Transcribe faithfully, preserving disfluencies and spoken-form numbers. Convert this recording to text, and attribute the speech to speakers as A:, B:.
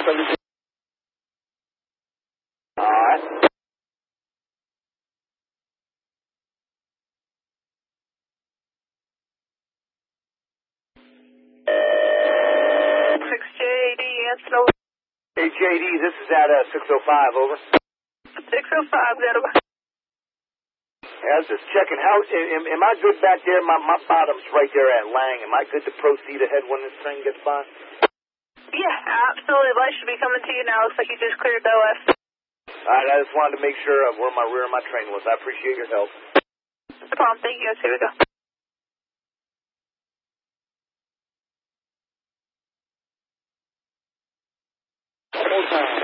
A: Alright.
B: six J D, answer over.
A: Hey, J D, this is at uh, six oh five, over.
B: six oh five, that over.
A: Yeah, I was just checking. How, am, am I good back there? My, my bottom's right there at Lang. Am I good to proceed ahead when this train gets by?
B: Yeah, absolutely. Light should be coming to you now. Looks like you just cleared the O S.
A: Alright, I just wanted to make sure of where my rear of my train was. I appreciate your help.
B: No problem. Thank you. Here we go.
A: One more time.